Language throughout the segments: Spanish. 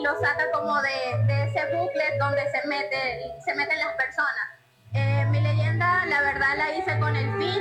lo saca como de ese bucle donde se meten las personas. Mi leyenda, la verdad, la hice con el fin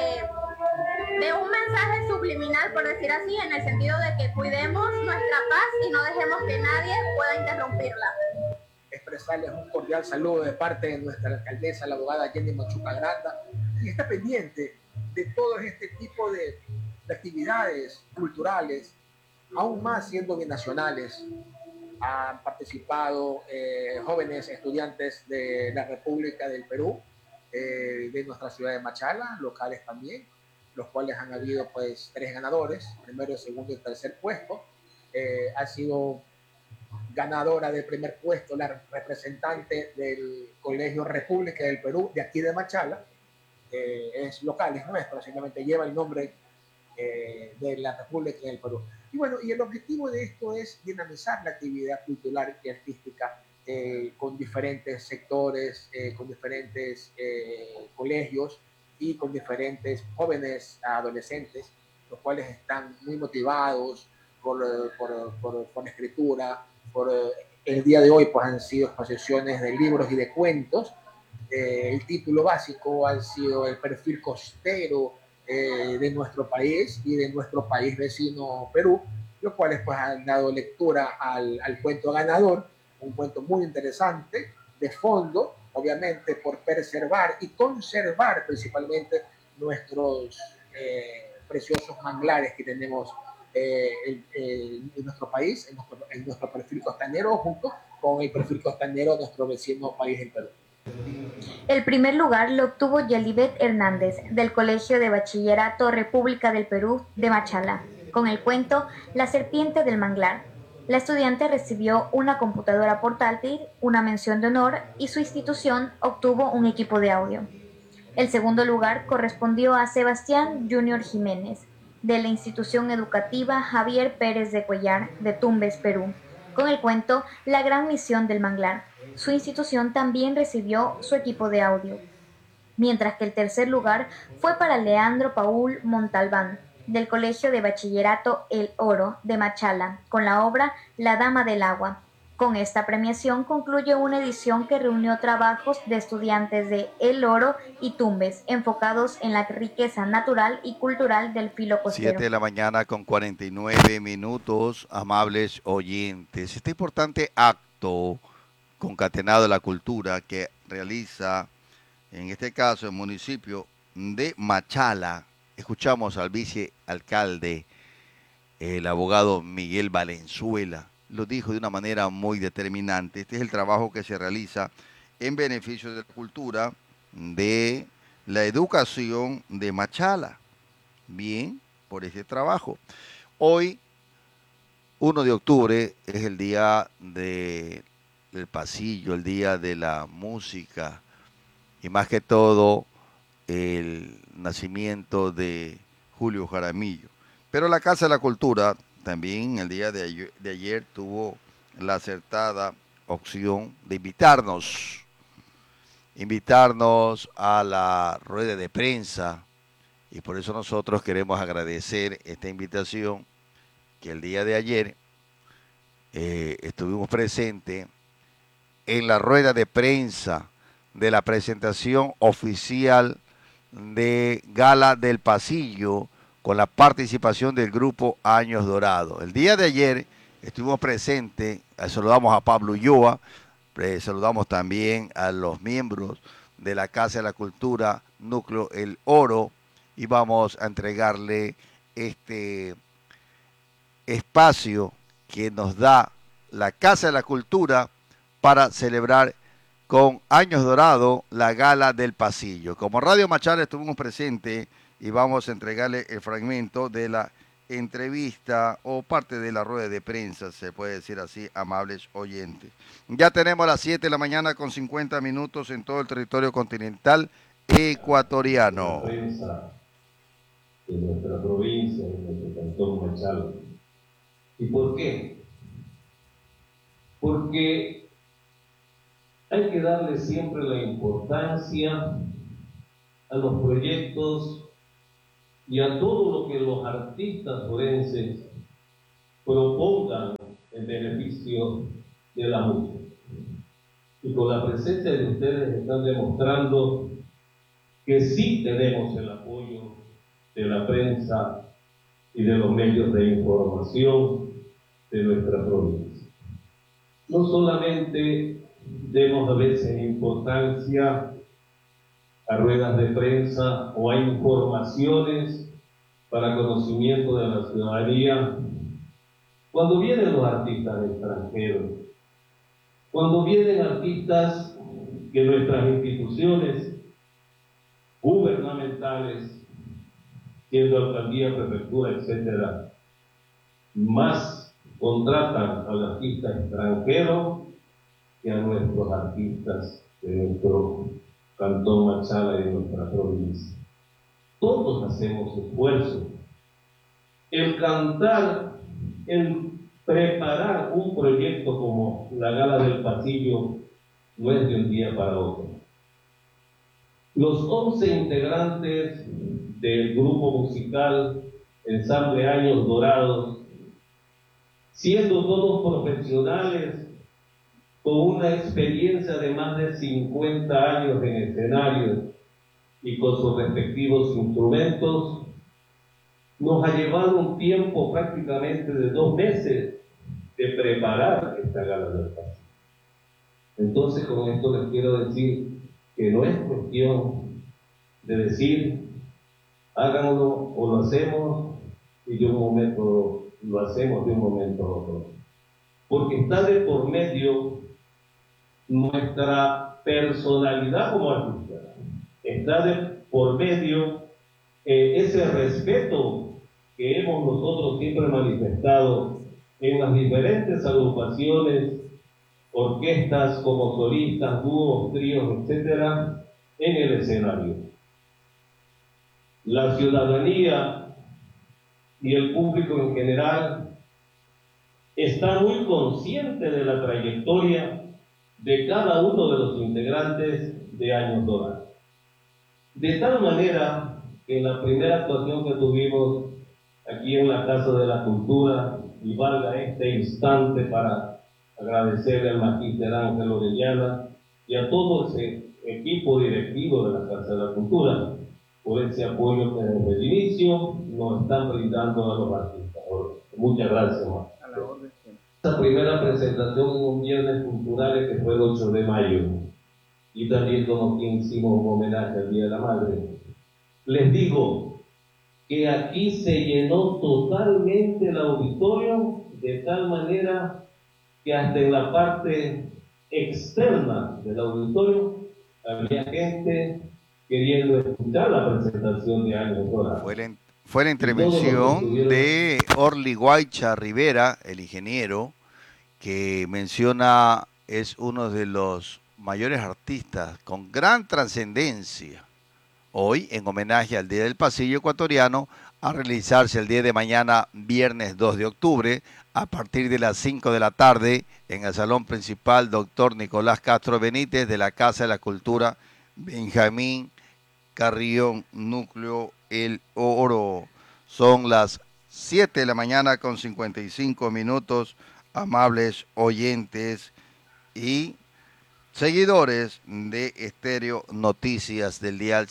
de un mensaje subliminal, por decir así, en el sentido de que cuidemos nuestra paz y no dejemos que nadie pueda interrumpirla. Expresarles un cordial saludo de parte de nuestra alcaldesa, la abogada Jenny Machuca Granda, y está pendiente de todo este tipo de actividades culturales, aún más siendo binacionales. Han participado jóvenes estudiantes de la República del Perú, de nuestra ciudad de Machala, locales también, los cuales han habido pues 3 ganadores, primero, segundo y tercer puesto. Ha sido ganadora del primer puesto la representante del Colegio República del Perú, de aquí de Machala. Es local, es nuestro, simplemente lleva el nombre de la República del Perú. Y bueno, y el objetivo de esto es dinamizar la actividad cultural y artística con diferentes sectores, con diferentes colegios y con diferentes jóvenes adolescentes, los cuales están muy motivados por la escritura, el día de hoy pues han sido exposiciones de libros y de cuentos. El título básico ha sido el perfil costero de nuestro país y de nuestro país vecino Perú, los cuales pues han dado lectura al cuento ganador, un cuento muy interesante, de fondo, obviamente por preservar y conservar principalmente nuestros preciosos manglares que tenemos en nuestro país, en nuestro perfil costanero, junto con el perfil costanero de nuestro vecino país, el Perú. El primer lugar lo obtuvo Yelibet Hernández, del Colegio de Bachillerato República del Perú de Machala, con el cuento La serpiente del manglar. La estudiante recibió una computadora portátil, una mención de honor y su institución obtuvo un equipo de audio. El segundo lugar correspondió a Sebastián Junior Jiménez, de la institución educativa Javier Pérez de Cuellar, de Tumbes, Perú, con el cuento La gran misión del manglar. Su institución también recibió su equipo de audio. Mientras que el tercer lugar fue para Leandro Paul Montalbán, del Colegio de Bachillerato El Oro de Machala, con la obra La Dama del Agua. Con esta premiación concluye una edición que reunió trabajos de estudiantes de El Oro y Tumbes, enfocados en la riqueza natural y cultural del filo costero. 7 de la mañana con 49 minutos, amables oyentes. Este importante acto concatenado de la cultura que realiza, en este caso, el municipio de Machala. Escuchamos al vicealcalde, el abogado Miguel Valenzuela. Lo dijo de una manera muy determinante. Este es el trabajo que se realiza en beneficio de la cultura, de la educación de Machala. Bien, por ese trabajo. Hoy, 1 de octubre, es el día del pasillo, el día de la música y más que todo el nacimiento de Julio Jaramillo. Pero la Casa de la Cultura también el día de ayer tuvo la acertada opción de invitarnos a la rueda de prensa, y por eso nosotros queremos agradecer esta invitación que el día de ayer estuvimos presentes en la rueda de prensa de la presentación oficial de Gala del Pasillo con la participación del grupo Años Dorados. El día de ayer estuvimos presentes, saludamos a Pablo Ulloa, saludamos también a los miembros de la Casa de la Cultura, Núcleo El Oro, y vamos a entregarle este espacio que nos da la Casa de la Cultura para celebrar con Años Dorados la Gala del Pasillo. Como Radio Machala estuvimos presentes y vamos a entregarle el fragmento de la entrevista o parte de la rueda de prensa, se puede decir así, amables oyentes. Ya tenemos las 7 de la mañana con 50 minutos en todo el territorio continental ecuatoriano. De nuestra provincia, de nuestro cantón Machala. ¿Y por qué? Porque hay que darle siempre la importancia a los proyectos y a todo lo que los artistas forenses propongan en beneficio de la música. Y con la presencia de ustedes están demostrando que sí tenemos el apoyo de la prensa y de los medios de información de nuestra provincia. No solamente demos a veces importancia a ruedas de prensa o a informaciones para conocimiento de la ciudadanía, cuando vienen los artistas extranjeros, cuando vienen artistas que nuestras instituciones gubernamentales, siendo alcaldía, prefectura, etcétera, más contratan al artista extranjero que a nuestros artistas de nuestro cantón Machala y de nuestra provincia. Todos hacemos esfuerzo. El cantar, el preparar un proyecto como la Gala del Pasillo no es de un día para otro. Los 11 integrantes del grupo musical Ensamble Años Dorados, siendo todos profesionales con una experiencia de más de 50 años en escenario y con sus respectivos instrumentos, nos ha llevado un tiempo prácticamente de 2 meses de preparar esta Gala del Pasillo. Entonces, con esto les quiero decir que no es cuestión de decir háganlo o lo hacemos y de un momento lo hacemos de un momento a otro, porque está de por medio nuestra personalidad como artista, está de por medio ese respeto que hemos nosotros siempre manifestado en las diferentes agrupaciones, orquestas como solistas, dúos, tríos, etcétera, en el escenario. La ciudadanía y el público en general está muy consciente de la trayectoria de cada uno de los integrantes de Años Dorados. De tal manera que en la primera actuación que tuvimos aquí en la Casa de la Cultura, y valga este instante para agradecerle al magíster Ángel Orellana y a todo ese equipo directivo de la Casa de la Cultura por ese apoyo que desde el inicio nos están brindando a los artistas. Muchas gracias, Marco. Esta primera presentación en un viernes cultural que fue el 8 de mayo y también como quien hicimos un homenaje al Día de la Madre. Les digo que aquí se llenó totalmente el auditorio de tal manera que hasta en la parte externa del auditorio había gente queriendo escuchar la presentación de Años Dorados. Fue la intervención de Orly Guaycha Rivera, el ingeniero, que menciona es uno de los mayores artistas con gran trascendencia. Hoy, en homenaje al Día del Pasillo Ecuatoriano, a realizarse el día de mañana, viernes 2 de octubre, a partir de las 5 de la tarde, en el salón principal Dr. Nicolás Castro Benítez de la Casa de la Cultura Benjamín Carrión, Núcleo El Oro. Son las 7 de la mañana con 55 minutos, amables oyentes y seguidores de Estéreo Noticias del dial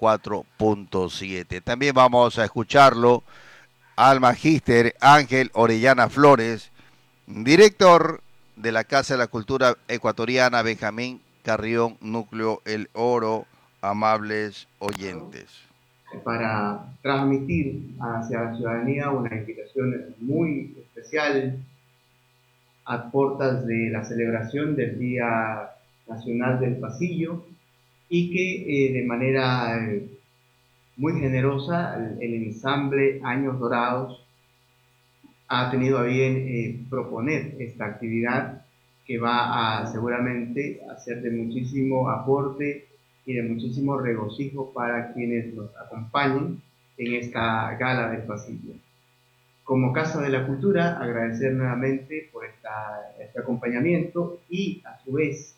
104.7. También vamos a escucharlo al magíster Ángel Orellana Flores, director de la Casa de la Cultura Ecuatoriana Benjamín Carrión, Núcleo El Oro, amables oyentes. Para transmitir hacia la ciudadanía una invitación muy especial a puertas de la celebración del Día Nacional del Pasillo y que de manera muy generosa el ensamble Años Dorados ha tenido a bien proponer esta actividad que va a seguramente a ser de muchísimo aporte y de muchísimo regocijo para quienes nos acompañen en esta Gala del Pasillo. Como Casa de la Cultura, agradecer nuevamente por este acompañamiento y a su vez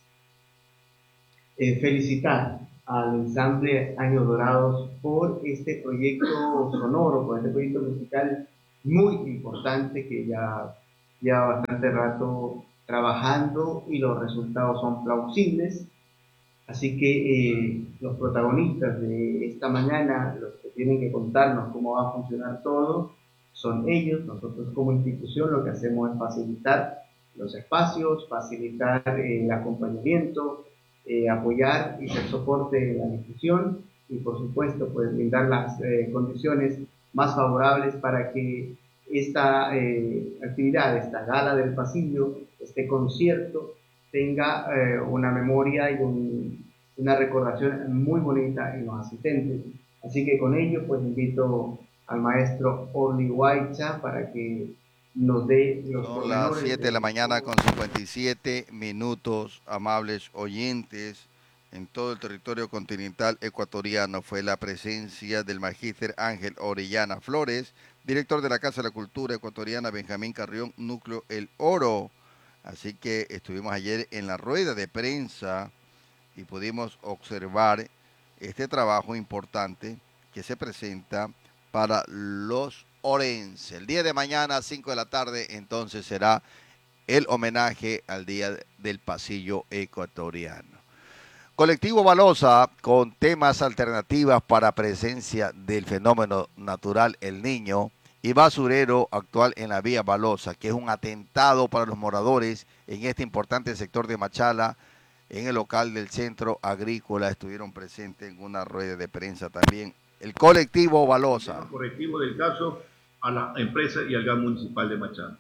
felicitar al ensamble Años Dorados por este proyecto sonoro, por este proyecto musical muy importante que ya lleva bastante rato trabajando y los resultados son plausibles. Así que los protagonistas de esta mañana, los que tienen que contarnos cómo va a funcionar todo, son ellos. Nosotros como institución lo que hacemos es facilitar los espacios, facilitar el acompañamiento, apoyar y ser soporte de la institución y por supuesto pues brindar las condiciones más favorables para que esta actividad, esta gala del pasillo, este concierto, tenga una memoria y una recordación muy bonita en los asistentes. Así que con ello pues invito al maestro Orly Huaycha para que nos dé los Son las 7 de la mañana con 57 minutos, amables oyentes. En todo el territorio continental ecuatoriano fue la presencia del magíster Ángel Orellana Flores, director de la Casa de la Cultura Ecuatoriana Benjamín Carrión, Núcleo El Oro. Así que estuvimos ayer en la rueda de prensa y pudimos observar este trabajo importante que se presenta para los orenses. El día de mañana, 5 de la tarde, entonces será el homenaje al Día del Pasillo Ecuatoriano. Colectivo Balosa con temas alternativas para presencia del fenómeno natural El Niño y basurero actual en la vía Balosa, que es un atentado para los moradores en este importante sector de Machala. En el local del Centro Agrícola estuvieron presentes en una rueda de prensa también el colectivo Balosa. El correctivo del caso a la empresa y al GAM municipal de Machala.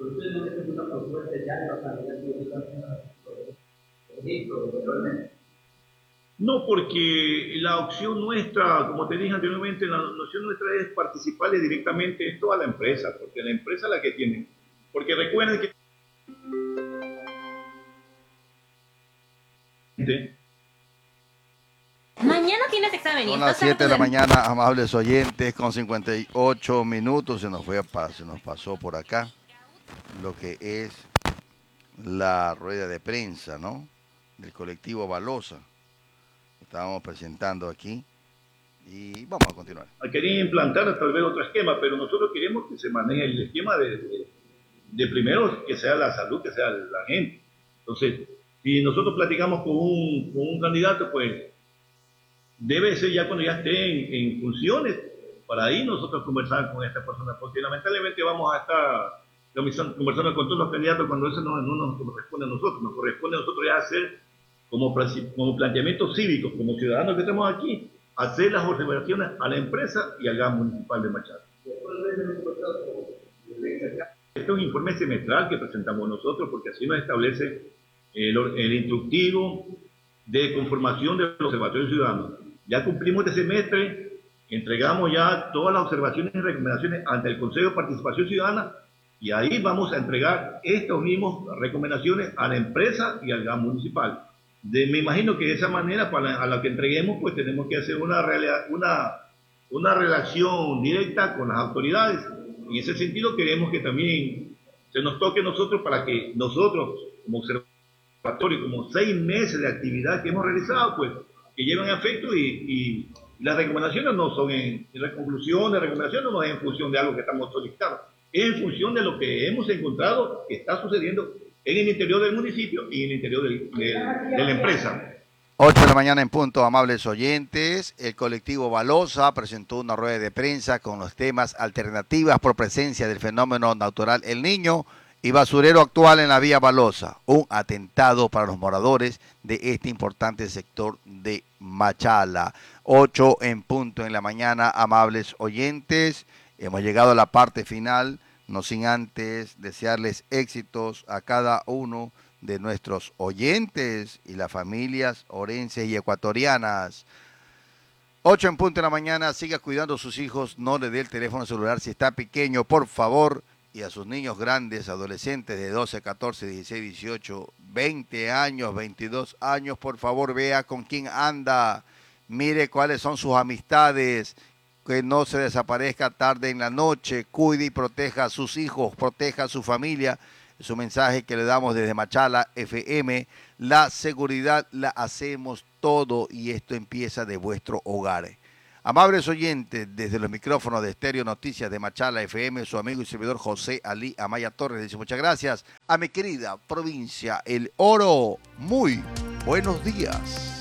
No, porque la opción nuestra, como te dije anteriormente, la opción nuestra es participarle directamente esto a la empresa, porque la empresa es la que tiene. Porque recuerden que mañana tienes examen. Son las 7 de la mañana, amables oyentes, con 58 minutos. Se nos pasó por acá lo que es la rueda de prensa, ¿no? Del colectivo Balosa. Estábamos presentando aquí y vamos a continuar. Querían implantar tal vez otro esquema, pero nosotros queremos que se maneje el esquema de primero que sea la salud, que sea la gente. Entonces, si nosotros platicamos con un candidato, pues debe ser ya cuando ya esté en funciones, para ahí nosotros conversar con esta persona, porque lamentablemente vamos a estar conversando con todos los candidatos cuando eso no nos corresponde a nosotros, nos corresponde a nosotros ya hacer como planteamiento cívico, como ciudadanos que estamos aquí, hacer las observaciones a la empresa y al GAM municipal de Machala. Este es un informe semestral que presentamos nosotros, porque así nos establece el instructivo de conformación del Observatorio Ciudadano. Ya cumplimos este semestre, entregamos ya todas las observaciones y recomendaciones ante el Consejo de Participación Ciudadana y ahí vamos a entregar estas mismas recomendaciones a la empresa y al GAM municipal. Me imagino que de esa manera, a la que entreguemos, pues tenemos que hacer una relación directa con las autoridades. En ese sentido queremos que también se nos toque a nosotros para que nosotros, como observatorio, como 6 meses de actividad que hemos realizado, pues que lleven a efecto y las recomendaciones no son las recomendaciones no es en función de algo que estamos solicitando, es en función de lo que hemos encontrado que está sucediendo en el interior del municipio y en el interior de la empresa. 8 de la mañana en punto, amables oyentes. El colectivo Balosa presentó una rueda de prensa con los temas alternativas por presencia del fenómeno natural El Niño y basurero actual en la vía Balosa, un atentado para los moradores de este importante sector de Machala. 8 en punto en la mañana, amables oyentes. Hemos llegado a la parte final, no sin antes desearles éxitos a cada uno de nuestros oyentes y las familias orenses y ecuatorianas. 8 en punto de la mañana, siga cuidando a sus hijos, no le dé el teléfono celular si está pequeño, por favor, y a sus niños grandes, adolescentes de 12, 14, 16, 18, 20 años, 22 años, por favor, vea con quién anda, mire cuáles son sus amistades, que no se desaparezca tarde en la noche, cuide y proteja a sus hijos, proteja a su familia. Es un mensaje que le damos desde Machala FM. La seguridad la hacemos todo y esto empieza de vuestro hogar. Amables oyentes, desde los micrófonos de Estéreo Noticias de Machala FM, su amigo y servidor José Ali Amaya Torres dice muchas gracias a mi querida provincia El Oro. Muy buenos días.